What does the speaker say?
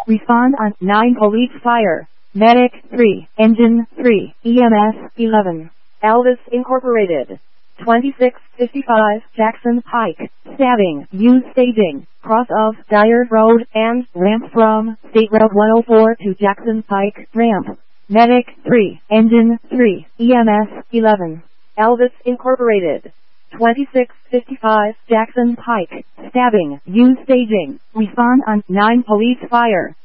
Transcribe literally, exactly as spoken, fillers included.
Respond on nine police fire. Medic three, Engine three, E M S eleven. Elvis Incorporated. twenty-six fifty-five Jackson Pike. Stabbing. Use staging. Cross of Dyer Road and ramp from State Road one oh four to Jackson Pike ramp. Medic three, Engine three, E M S eleven. Elvis Incorporated. twenty-six fifty-five Jackson Pike. Stabbing. Use staging. Respond on nine police fire.